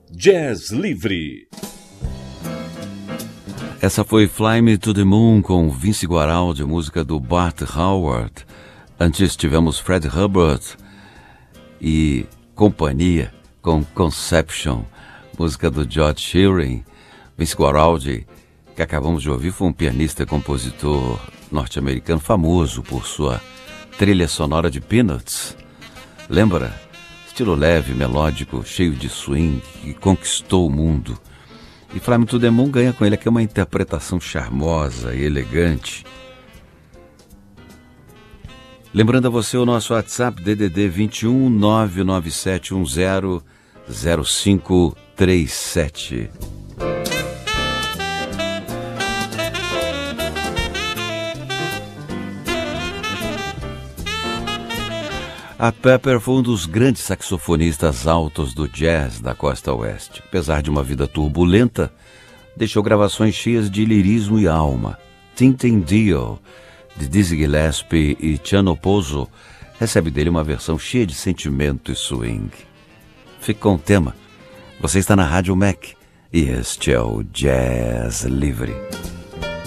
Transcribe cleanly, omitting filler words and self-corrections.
Jazz Livre. Essa foi Fly Me to the Moon com Vince Guaraldi, música do Bart Howard. Antes tivemos Fred Hubbard e companhia com Conception, música do George Shearing. Vince Guaraldi, que acabamos de ouvir, foi um pianista e compositor norte-americano famoso por sua trilha sonora de Peanuts. Lembra? Estilo leve, melódico, cheio de swing, que conquistou o mundo. E Fly Me to the Moon ganha com ele aqui uma interpretação charmosa e elegante. Lembrando a você o nosso WhatsApp DDD 21 99710 0537. A Pepper foi um dos grandes saxofonistas altos do jazz da costa oeste. Apesar de uma vida turbulenta, deixou gravações cheias de lirismo e alma. Tintin Dio, de Dizzy Gillespie e Chano Pozo, recebe dele uma versão cheia de sentimento e swing. Fique com o tema. Você está na Rádio Mac e este é o Jazz Livre.